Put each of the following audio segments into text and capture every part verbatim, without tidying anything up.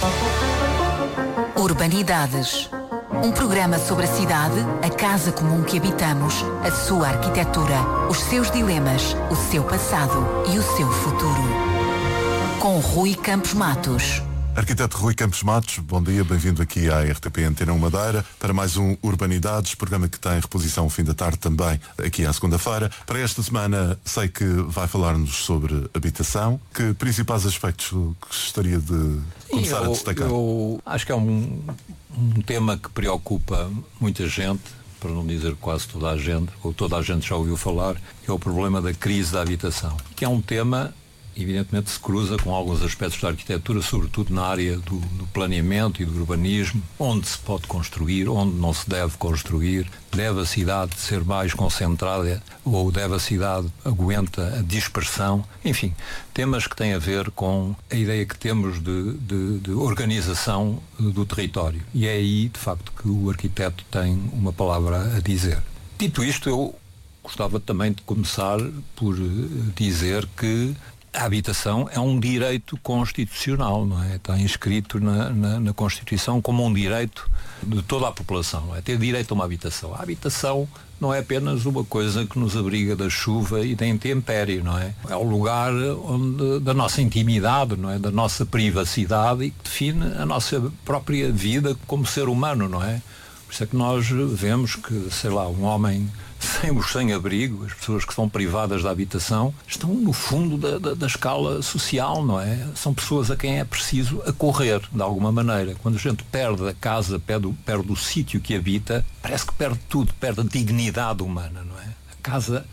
Urbanidades. Um programa sobre a cidade, a casa comum que habitamos, a sua arquitetura, os seus dilemas, o seu passado e o seu futuro. Com Rui Campos Matos. Arquiteto Rui Campos Matos, bom dia, bem-vindo aqui à R T P Antena um Madeira para mais um Urbanidades, programa que tem reposição ao fim da tarde também aqui à segunda-feira. Para esta semana sei que vai falar-nos sobre habitação. Que principais aspectos gostaria de começar eu, a destacar? Eu acho que é um, um tema que preocupa muita gente, para não dizer quase toda a gente, ou toda a gente já ouviu falar, que é o problema da crise da habitação, que é um tema evidentemente se cruza com alguns aspectos da arquitetura, sobretudo na área do, do planeamento e do urbanismo, onde se pode construir, onde não se deve construir, deve a cidade ser mais concentrada ou deve a cidade aguenta a dispersão, enfim, temas que têm a ver com a ideia que temos de, de, de organização do território. E é aí, de facto, que o arquiteto tem uma palavra a dizer. Dito isto, eu gostava também de começar por dizer que a habitação é um direito constitucional, não é? Está inscrito na, na, na Constituição como um direito de toda a população, não é? Ter direito a uma habitação. A habitação não é apenas uma coisa que nos abriga da chuva e da intempérie, não é? É o lugar onde, da nossa intimidade, não é? Da nossa privacidade e que define a nossa própria vida como ser humano, não é? Por isso é que nós vemos que, sei lá, um homem sem o sem-abrigo, as pessoas que são privadas da habitação, estão no fundo da, da, da escala social, não é? São pessoas a quem é preciso acorrer, de alguma maneira. Quando a gente perde a casa, perde, perde o sítio que habita, parece que perde tudo, perde a dignidade humana, não é? A casa,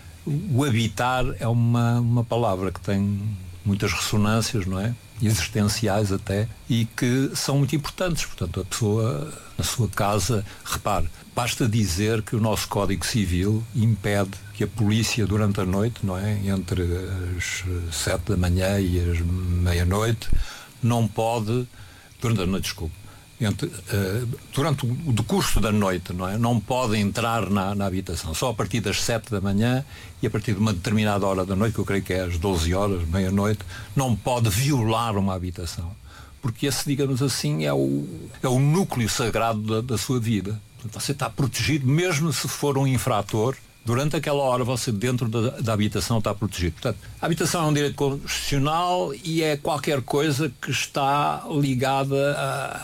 o habitar é uma, uma palavra que tem muitas ressonâncias, não é? Existenciais até, e que são muito importantes. Portanto, a pessoa na sua casa, repare, basta dizer que o nosso Código Civil impede que a polícia durante a noite, não é, entre as sete da manhã e as meia-noite, não pode, durante a noite, desculpe, entre, uh, durante o decurso da noite, não é, não pode entrar na, na habitação, só a partir das sete da manhã e a partir de uma determinada hora da noite, que eu creio que é às doze horas, meia-noite, não pode violar uma habitação, porque esse, digamos assim, é o, é o núcleo sagrado da, da sua vida. Portanto, você está protegido, mesmo se for um infrator, durante aquela hora você dentro da, da habitação está protegido. Portanto, a habitação é um direito constitucional e é qualquer coisa que está ligada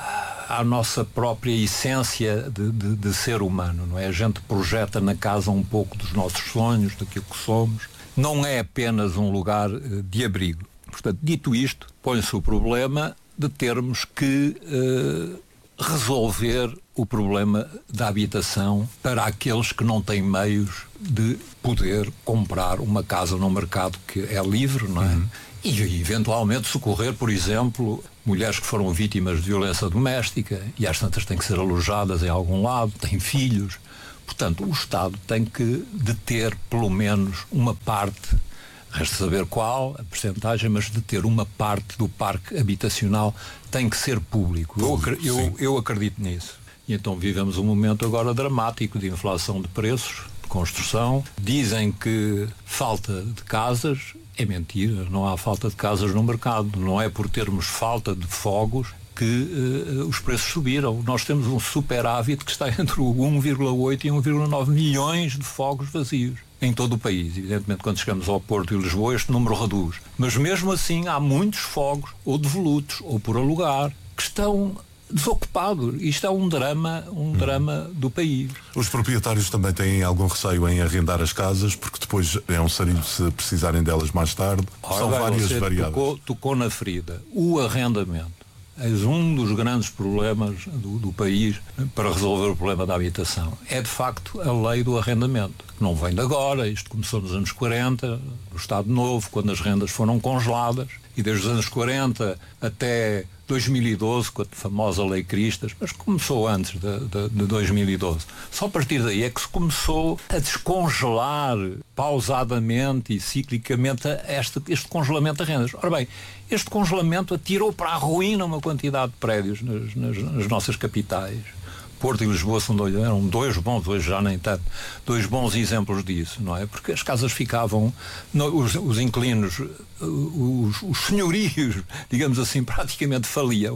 a, à nossa própria essência de, de, de ser humano, não é? A gente projeta na casa um pouco dos nossos sonhos, daquilo que somos. Não é apenas um lugar de abrigo. Portanto, dito isto, põe-se o problema de termos que uh, resolver o problema da habitação para aqueles que não têm meios de poder comprar uma casa no mercado que é livre, não é? Uhum. E eventualmente socorrer, por exemplo, mulheres que foram vítimas de violência doméstica e às tantas têm que ser alojadas em algum lado, têm filhos. Portanto, o Estado tem que deter pelo menos uma parte, resta saber qual a percentagem, mas de ter uma parte do parque habitacional tem que ser público. Eu, eu, eu acredito nisso. E então vivemos um momento agora dramático de inflação de preços, de construção. Dizem que falta de casas. É mentira, não há falta de casas no mercado. Não é por termos falta de fogos que uh, os preços subiram. Nós temos um superávit que está entre o um vírgula oito e um vírgula nove milhões de fogos vazios em todo o país. Evidentemente, quando chegamos ao Porto e Lisboa, este número reduz. Mas mesmo assim, há muitos fogos, ou devolutos, ou por alugar, que estão desocupados. Isto é um drama, um hum. drama do país. Os proprietários também têm algum receio em arrendar as casas, porque depois é um sarilho se precisarem delas mais tarde. Ora, São bem, várias você variáveis. Tocou, tocou na ferida. O arrendamento. És um dos grandes problemas do, do país para resolver o problema da habitação. É, de facto, a lei do arrendamento. Que não vem de agora, isto começou nos anos quarenta, no Estado Novo, quando as rendas foram congeladas, e desde os anos quarenta até dois mil e doze, com a famosa Lei Cristas, mas começou antes de, de, de dois mil e doze. Só a partir daí é que se começou a descongelar pausadamente e ciclicamente este, este congelamento de rendas. Ora bem, este congelamento atirou para a ruína uma quantidade de prédios nas, nas, nas nossas capitais. Porto e Lisboa são dois, eram dois bons, hoje já nem tanto, dois bons exemplos disso, não é? Porque as casas ficavam, no, os, os inquilinos, os, os senhorios, digamos assim, praticamente faliam.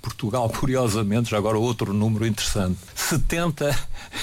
Portugal, curiosamente, já agora outro número interessante, setenta,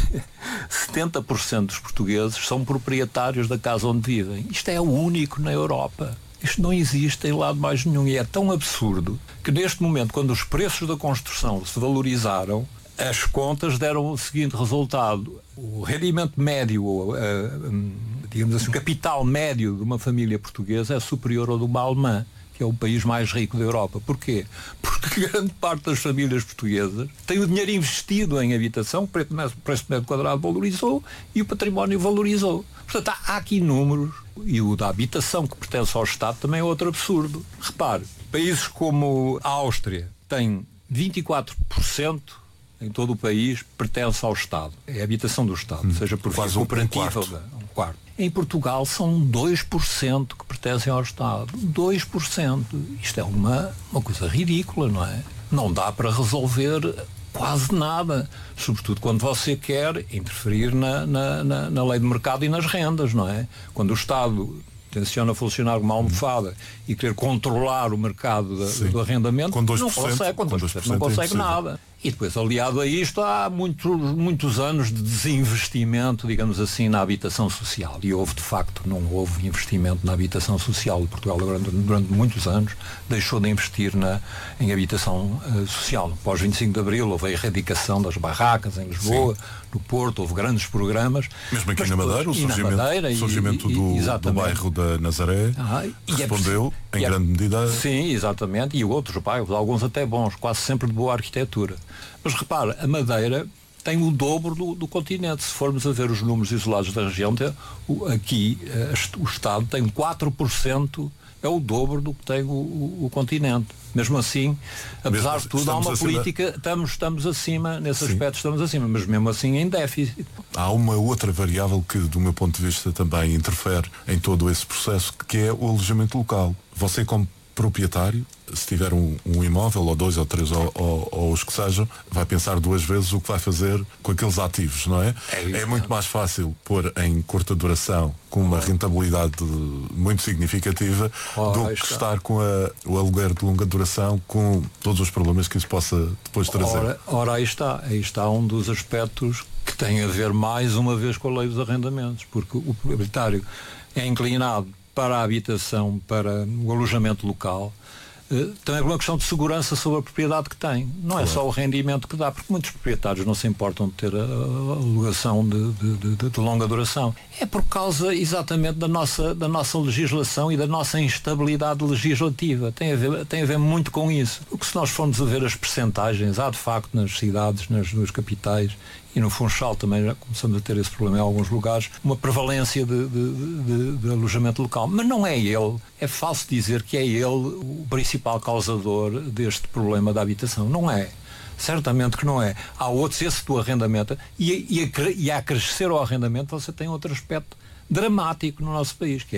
setenta por cento dos portugueses são proprietários da casa onde vivem. Isto é o único na Europa. Isto não existe em lado mais nenhum e é tão absurdo que neste momento, quando os preços da construção se valorizaram, as contas deram o seguinte resultado: o rendimento médio, uh, um, digamos assim, o capital médio de uma família portuguesa é superior ao de uma alemã, que é o país mais rico da Europa. Porquê? Porque grande parte das famílias portuguesas tem o dinheiro investido em habitação, o preço de metro quadrado valorizou e o património valorizou. Portanto, há aqui números, e o da habitação que pertence ao Estado também é outro absurdo. Repare, países como a Áustria têm vinte e quatro por cento em todo o país pertence ao Estado. É a habitação do Estado, hum, seja por via cooperativa ou um quarto. Em Portugal são dois por cento que pertencem ao Estado. dois por cento. Isto é uma, uma coisa ridícula, não é? Não dá para resolver quase nada. Sobretudo quando você quer interferir na, na, na, na lei de mercado e nas rendas, não é? Quando o Estado tenciona funcionar como uma almofada e querer controlar o mercado da, do arrendamento, com dois por cento, não consegue, com dois por cento, não consegue nada. E depois, aliado a isto, há muitos, muitos anos de desinvestimento, digamos assim, na habitação social. E houve, de facto, não houve investimento na habitação social. Portugal, durante, durante muitos anos, deixou de investir na, em habitação uh, social. Pós vinte e cinco de Abril, houve a erradicação das barracas em Lisboa, Sim. no Porto, houve grandes programas. Mesmo aqui na Madeira, o surgimento, Madeira, e, surgimento e, do, do bairro da Nazaré ah, respondeu é, em é, grande medida. Sim, exatamente. E outros bairros, alguns até bons, quase sempre de boa arquitetura. Mas repara, a Madeira tem o dobro do, do continente. Se formos a ver os números isolados da região, tem, o, aqui o Estado tem quatro por cento, é o dobro do que tem o, o, o continente. Mesmo assim, apesar mesmo, de tudo, há uma política, acima... estamos, estamos acima, nesse Sim. aspecto estamos acima, mas mesmo assim em déficit. Há uma outra variável que, do meu ponto de vista, também interfere em todo esse processo, que é o alojamento local. Você, como proprietário, se tiver um, um imóvel, ou dois, ou três, ou, ou, ou os que sejam, vai pensar duas vezes o que vai fazer com aqueles ativos, não é? É, é muito mais fácil pôr em curta duração, com uma oh. rentabilidade muito significativa, oh, do que está. estar com a, o aluguer de longa duração, com todos os problemas que isso possa depois trazer. Ora, ora aí está, aí está um dos aspectos que tem a ver mais uma vez com a lei dos arrendamentos, porque o proprietário é inclinado para a habitação, para o alojamento local, eh, também por uma questão de segurança sobre a propriedade que tem. Não é claro. Só o rendimento que dá, porque muitos proprietários não se importam de ter a, a alugação de, de, de, de longa duração. É por causa exatamente da nossa, da nossa legislação e da nossa instabilidade legislativa. Tem a ver, tem a ver muito com isso. Porque se nós formos a ver as percentagens, há de facto nas cidades, nas, nas capitais, e no Funchal também já começamos a ter esse problema em alguns lugares, uma prevalência de, de, de, de alojamento local. Mas não é ele, é falso dizer que é ele o principal causador deste problema da habitação. Não é. Certamente que não é. Há outros, esse do arrendamento, e, e, a, e a crescer o arrendamento você tem outro aspecto dramático no nosso país, que é